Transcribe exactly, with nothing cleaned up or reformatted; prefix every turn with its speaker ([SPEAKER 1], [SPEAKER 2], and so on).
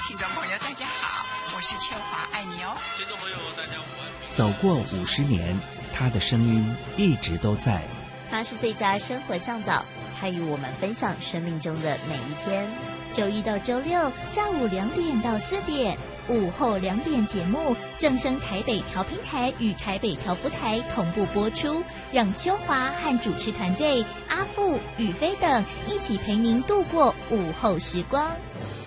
[SPEAKER 1] 听众朋友大家好，我是秋华，爱你哦。
[SPEAKER 2] 听众朋友大家午安。
[SPEAKER 3] 走过五十年，他的声音一直都在。
[SPEAKER 4] 他是最佳生活向导，他与我们分享生命中的每一天。
[SPEAKER 5] 周一到周六下午两点到四点，午后两点节目正声台北调频台与台北调福台同步播出，让秋华和主持团队阿富、宇飞等一起陪您度过午后时光。